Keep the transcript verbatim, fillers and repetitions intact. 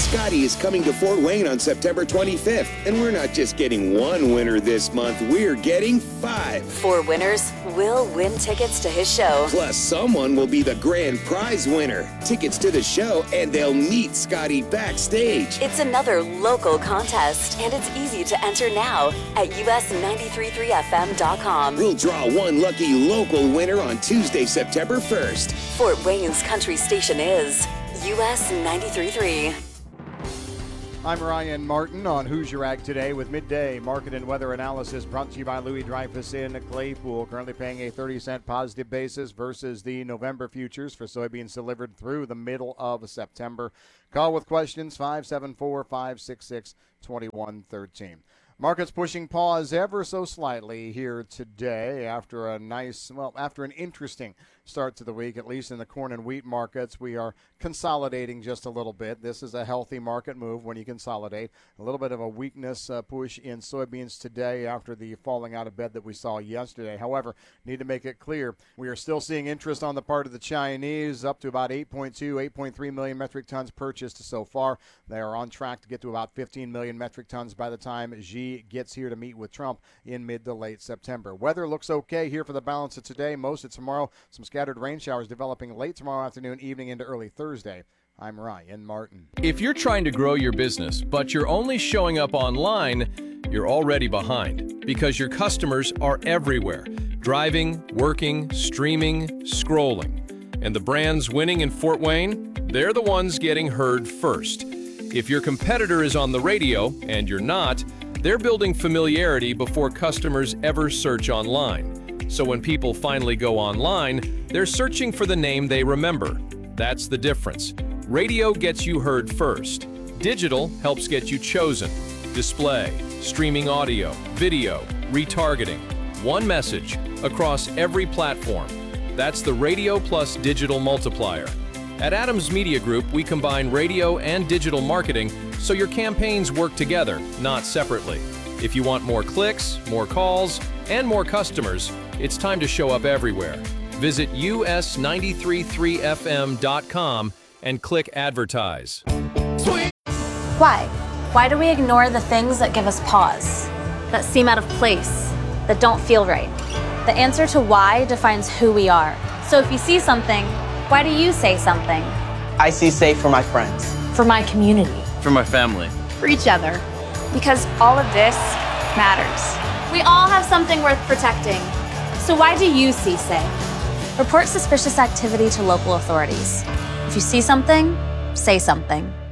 Scotty is coming to Fort Wayne on September twenty-fifth. And we're not just getting one winner this month, we're getting five. Four winners will win tickets to his show. Plus, someone will be the grand prize winner. Tickets to the show, and they'll meet Scotty backstage. It's another local contest, and it's easy to enter now at U S nine three three F M dot com. We'll draw one lucky local winner on Tuesday, September first. Fort Wayne's country station is U S ninety-three point three. I'm Ryan Martin on Who's Your Ag Today with midday market and weather analysis brought to you by Louis Dreyfus in Claypool. Currently paying a thirty cent positive basis versus the November futures for soybeans delivered through the middle of September. Call with questions five seven four, five six six, two one one three. Markets pushing pause ever so slightly here today after a nice, well, after an interesting start to the week, at least in the corn and wheat markets. We are consolidating just a little bit. This is a healthy market move when you consolidate. A little bit of a weakness uh, push in soybeans today after the falling out of bed that we saw yesterday. However, need to make it clear, we are still seeing interest on the part of the Chinese, up to about eight point two, eight point three million metric tons purchased so far. They are on track to get to about fifteen million metric tons by the time Xi gets here to meet with Trump in mid to late September. Weather looks okay here for the balance of today. Most of tomorrow, some scattered rain showers developing late tomorrow afternoon, evening into early Thursday. I'm Ryan Martin. If you're trying to grow your business, but you're only showing up online, you're already behind because your customers are everywhere, driving, working, streaming, scrolling. And the brands winning in Fort Wayne, they're the ones getting heard first. If your competitor is on the radio and you're not, they're building familiarity before customers ever search online. So when people finally go online, they're searching for the name they remember. That's the difference. Radio gets you heard first. Digital helps get you chosen. Display, streaming audio, video, retargeting. One message across every platform. That's the radio plus digital multiplier. At Adams Media Group, we combine radio and digital marketing so your campaigns work together, not separately. If you want more clicks, more calls, and more customers, it's time to show up everywhere. Visit U S nine three three F M dot com and click Advertise. Why? Why do we ignore the things that give us pause, that seem out of place, that don't feel right? The answer to why defines who we are. So if you see something, why do you say something? I see safe for my friends. For my community. For my family. For each other. Because all of this matters. We all have something worth protecting. So why do you see safe? Report suspicious activity to local authorities. If you see something, say something.